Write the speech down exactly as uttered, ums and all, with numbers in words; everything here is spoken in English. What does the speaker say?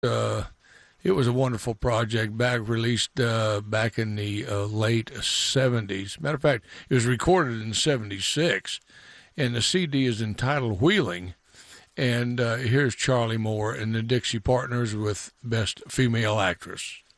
uh, it was a wonderful project. Back released uh, back in the uh, late seventies. Matter of fact, it was recorded in seventy-six, and the C D is entitled "Wheeling." And uh, here's Charlie Moore and the Dixie Partners with Best Female Actress.